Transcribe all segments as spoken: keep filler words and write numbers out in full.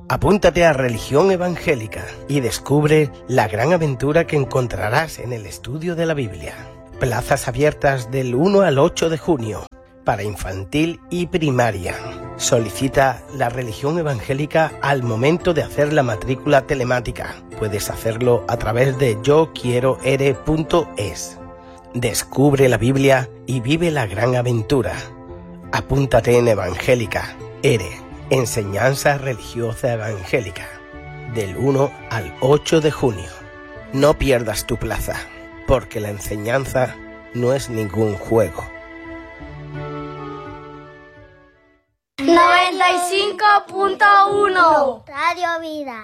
Apúntate a Religión Evangélica y descubre la gran aventura que encontrarás en el estudio de la Biblia. Plazas abiertas del uno al ocho de junio para infantil y primaria. Solicita la Religión Evangélica al momento de hacer la matrícula telemática. Puedes hacerlo a través de yo quiero ere punto es. Descubre la Biblia y vive la gran aventura. Apúntate en Evangélica, Ere, Enseñanza Religiosa Evangélica, del uno al ocho de junio. No pierdas tu plaza, porque la enseñanza no es ningún juego. noventa y cinco punto uno Radio Vida.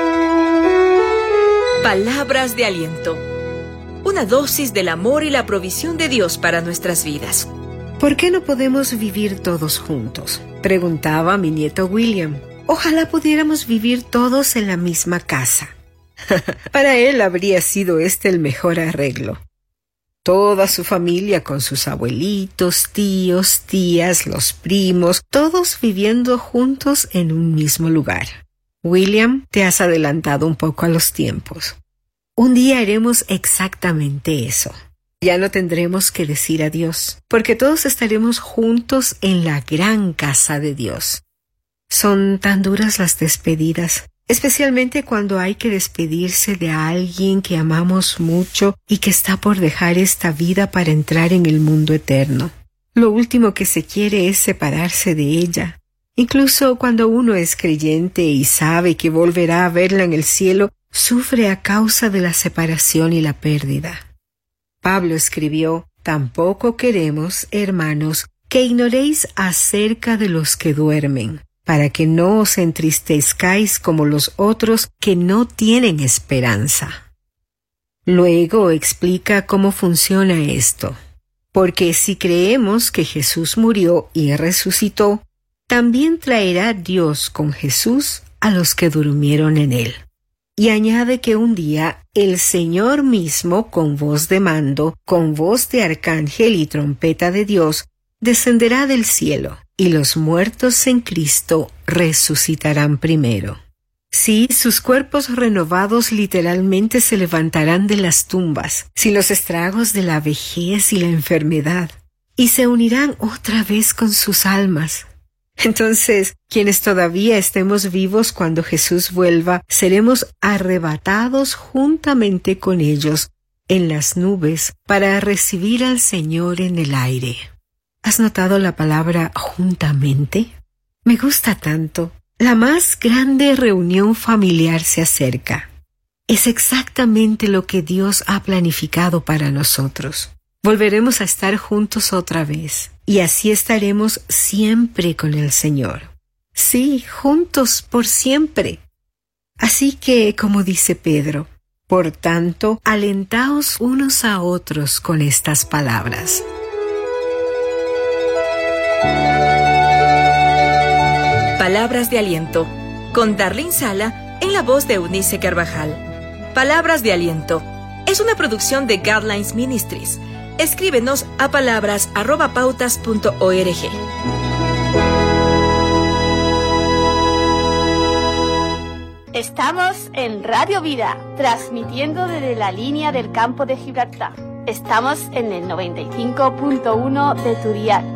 Palabras de aliento. Una dosis del amor y la provisión de Dios para nuestras vidas. ¿Por qué no podemos vivir todos juntos?, preguntaba mi nieto William. Ojalá pudiéramos vivir todos en la misma casa. Para él habría sido este el mejor arreglo. Toda su familia con sus abuelitos, tíos, tías, los primos, todos viviendo juntos en un mismo lugar. William, te has adelantado un poco a los tiempos. Un día haremos exactamente eso. Ya no tendremos que decir adiós, porque todos estaremos juntos en la gran casa de Dios. Son tan duras las despedidas, especialmente cuando hay que despedirse de alguien que amamos mucho y que está por dejar esta vida para entrar en el mundo eterno. Lo último que se quiere es separarse de ella. Incluso cuando uno es creyente y sabe que volverá a verla en el cielo, sufre a causa de la separación y la pérdida. Pablo escribió: «Tampoco queremos, hermanos, que ignoréis acerca de los que duermen, para que no os entristezcáis como los otros que no tienen esperanza». Luego explica cómo funciona esto. Porque si creemos que Jesús murió y resucitó, también traerá Dios con Jesús a los que durmieron en él. Y añade que un día el Señor mismo, con voz de mando, con voz de arcángel y trompeta de Dios, descenderá del cielo, y los muertos en Cristo resucitarán primero. Sí, sus cuerpos renovados literalmente se levantarán de las tumbas, sin los estragos de la vejez y la enfermedad, y se unirán otra vez con sus almas. Entonces, quienes todavía estemos vivos cuando Jesús vuelva, seremos arrebatados juntamente con ellos en las nubes para recibir al Señor en el aire. ¿Has notado la palabra juntamente? Me gusta tanto. La más grande reunión familiar se acerca. Es exactamente lo que Dios ha planificado para nosotros. Volveremos a estar juntos otra vez, y así estaremos siempre con el Señor. Sí, juntos por siempre. Así que, como dice Pedro, por tanto, alentaos unos a otros con estas palabras. Palabras de aliento, con Darlene Sala en la voz de Eunice Carvajal. Palabras de aliento es una producción de Guidelines Ministries. Escríbenos a palabras arroba pautas punto org. Estamos en Radio Vida, transmitiendo desde la línea del campo de Gibraltar. Estamos en el noventa y cinco punto uno de tu dial.